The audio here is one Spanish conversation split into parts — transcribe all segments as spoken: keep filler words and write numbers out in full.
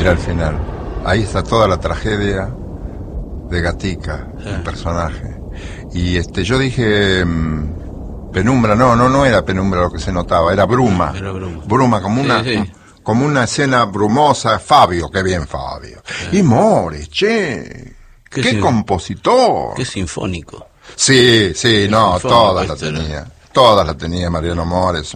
Mira el final. Ahí está toda la tragedia de Gatica, sí. El personaje. Y este, yo dije mmm, penumbra, no, no, no era penumbra lo que se notaba, era bruma. Era bruma. Bruma, como una, sí, sí. como una escena brumosa. Fabio, qué bien Fabio. Sí. Y Mores, che, qué, qué compositor. Qué sinfónico. Sí, sí, no, todas las tenía. Todas las tenía Mariano Mores.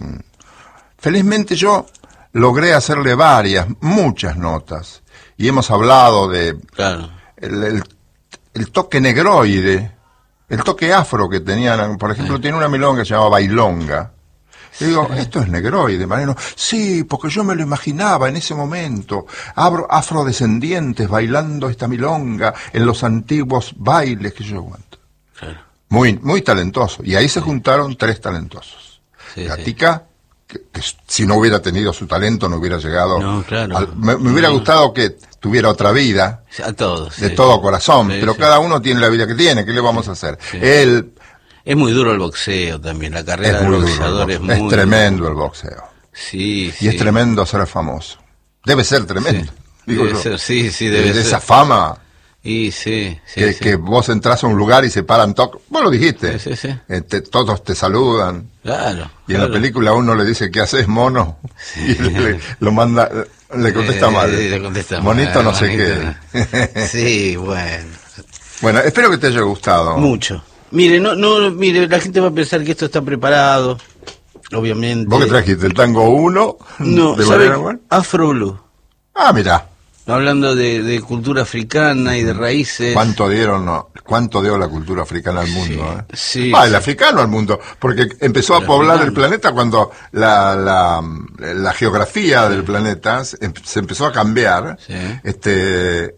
Felizmente yo logré hacerle varias, muchas notas. Y hemos hablado de claro. el, el, el toque negroide, el toque afro que tenían. Por ejemplo, sí. tiene una milonga que se llama Bailonga. Y digo, sí. esto es negroide, Mariano. Sí, porque yo me lo imaginaba en ese momento. Abro afrodescendientes bailando esta milonga en los antiguos bailes que yo aguanto. Claro. Muy, muy talentoso. Y ahí se sí. juntaron tres talentosos. Sí, Gatica... Sí. Que, que si no hubiera tenido su talento no hubiera llegado no, claro. al, me, me hubiera no. gustado que tuviera otra vida a todos de sí, todo sí. corazón sí, pero sí. cada uno tiene la vida que tiene. ¿Qué le vamos a hacer? Sí. Él es muy duro el boxeo también, la carrera del boxeador es muy es tremendo el boxeo sí, y sí. es tremendo ser famoso, debe ser tremendo sí. digo debe yo. Ser, sí, sí, debe de ser. Esa fama y sí, sí, que, sí. que vos entras a un lugar y se paran todos, vos lo dijiste, sí, sí, sí. Eh, te, todos te saludan. Claro. Y en claro. la película uno le dice, ¿qué haces, mono? Sí. Y le, lo manda, le contesta mal. Sí, le contesta Monito mal, no sé bonito. qué. Sí, bueno. Bueno, espero que te haya gustado. Mucho. Mire, no, no, mire, la gente va a pensar que esto está preparado, obviamente. ¿Vos qué trajiste? ¿El tango uno? No, de ¿sabe? Afro Blue. Ah, mirá. Hablando de, de cultura africana y de raíces. ¿Cuánto dieron, no? ¿Cuánto dio la cultura africana al mundo? Sí, eh? sí, ah, sí. el africano al mundo, porque empezó el a poblar africano. El planeta cuando la, la, la geografía sí. del planeta se empezó a cambiar. Sí. Este,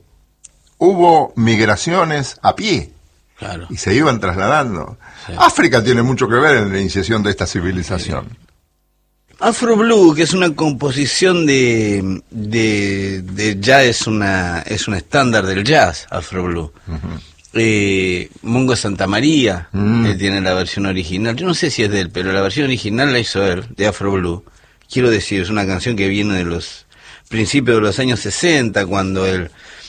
hubo migraciones a pie. Claro. Y se iban trasladando. Sí. África tiene mucho que ver en la iniciación de esta civilización. Sí. Afro Blue, que es una composición de, de, de ya es una es un estándar del jazz, Afro Blue. Uh-huh. eh, Mongo Santamaría uh-huh. él tiene la versión original. Yo no sé si es de él, pero la versión original la hizo él, de Afro Blue. Quiero decir, es una canción que viene de los principios de los años sesenta, cuando el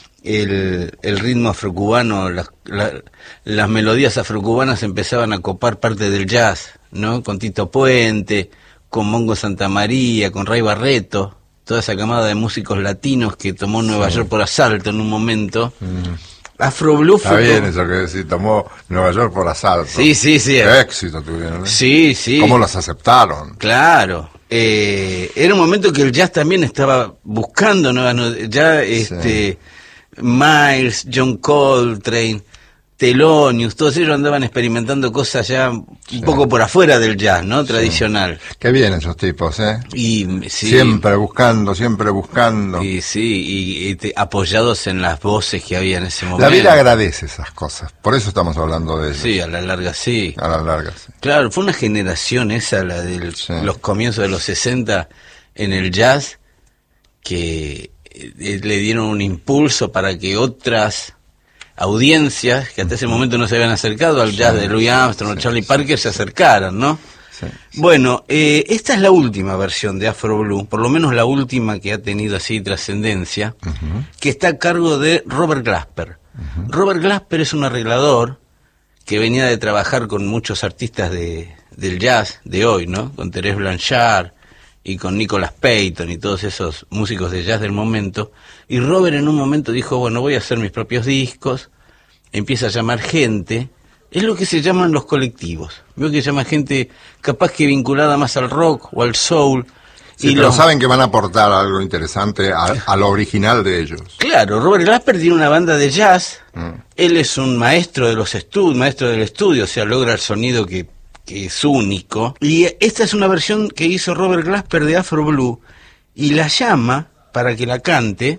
el, el ritmo afrocubano, las, la, las melodías afrocubanas empezaban a copar parte del jazz, ¿no? Con Tito Puente, con Mongo Santamaría, con Ray Barreto, toda esa camada de músicos latinos que tomó Nueva sí. York por asalto en un momento. Mm. Afro Blue Está bien como... eso que decís, tomó Nueva York por asalto. Sí, sí, sí. Qué éxito tuvieron, ¿eh? Sí, sí. ¿Cómo los aceptaron? Claro. Eh, era un momento que el jazz también estaba buscando nuevas, ya este sí. Miles, John Coltrane, Thelonious, todos ellos andaban experimentando cosas ya un sí. poco por afuera del jazz, ¿no? Tradicional. Sí. Qué bien esos tipos, ¿eh? Y, sí. Siempre buscando, siempre buscando. Y sí, y, y te, apoyados en las voces que había en ese momento. La vida agradece esas cosas, por eso estamos hablando de ellos. Sí, a la larga sí. A la larga sí. Claro, fue una generación esa, la de sí. los comienzos de los sesenta en el jazz, que eh, le dieron un impulso para que otras audiencias que hasta ese momento no se habían acercado al jazz sí, de Louis Armstrong sí, o Charlie sí, Parker sí, se acercaran, ¿no? Sí, sí. Bueno, eh, esta es la última versión de Afro Blue, por lo menos la última que ha tenido así trascendencia, uh-huh. que está a cargo de Robert Glasper. Uh-huh. Robert Glasper es un arreglador que venía de trabajar con muchos artistas de, del jazz de hoy, ¿no? Con Thérèse Blanchard y con Nicholas Payton y todos esos músicos de jazz del momento. Y Robert en un momento dijo, bueno, voy a hacer mis propios discos, empieza a llamar gente, es lo que se llaman los colectivos. Veo que llama gente capaz que vinculada más al rock o al soul. Sí, y pero los... saben que van a aportar algo interesante a, a lo original de ellos. Claro, Robert Glasper tiene una banda de jazz, mm. él es un maestro de los estudios, maestro del estudio, o sea, logra el sonido que, que es único. Y esta es una versión que hizo Robert Glasper de Afro Blue, y la llama para que la cante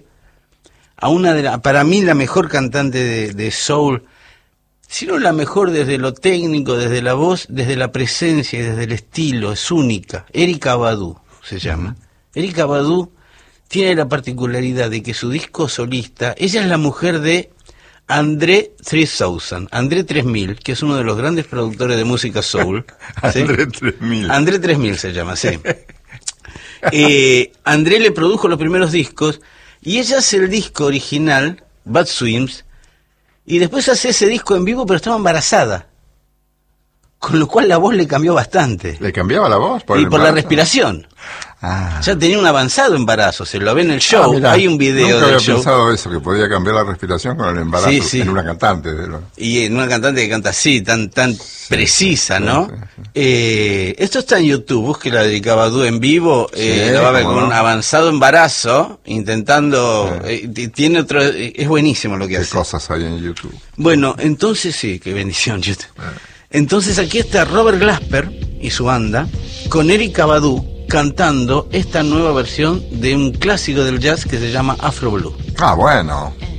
a una de la, para mí la mejor cantante de, de soul, sino la mejor desde lo técnico, desde la voz, desde la presencia y desde el estilo, es única, Erykah Badu se llama. Uh-huh. Erykah Badu tiene la particularidad de que su disco solista, ella es la mujer de André tres mil, André tres mil, que es uno de los grandes productores de música soul. ¿sí? André tres mil. André tres mil se llama, sí. eh, André le produjo los primeros discos, Y ella hace el disco original, Bad Swims, y después hace ese disco en vivo, pero estaba embarazada. Con lo cual la voz le cambió bastante. ¿Le cambiaba la voz? Por y por la respiración. Ah. Ya tenía un avanzado embarazo, se lo ve en el show. Ah, mirá, hay un video nunca del había show. pensado eso, que podía cambiar la respiración con el embarazo, sí, sí. En una cantante. Pero... Y en una cantante que canta así, tan tan sí, precisa, ¿no? Sí, sí, sí. Eh, esto está en YouTube, busque la de Cavadú en vivo, sí, eh, lo va a ver con no? un avanzado embarazo, intentando... Sí. Eh, tiene otro... Eh, es buenísimo lo que ¿Qué hace. ¿Qué cosas hay en YouTube? Bueno, entonces sí, qué bendición, YouTube. Eh. Entonces aquí está Robert Glasper y su banda con Erykah Badu cantando esta nueva versión de un clásico del jazz que se llama Afro Blue. Ah, bueno.